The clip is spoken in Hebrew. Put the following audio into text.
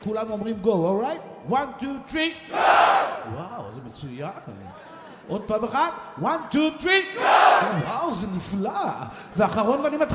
כולם אומרים go, alright? 1, 2, 3, go! וואו, זה מצוין. עוד פעם אחת, 1, 2, 3, go! וואו, זה נפלא. ואחרון ואני מתחיל.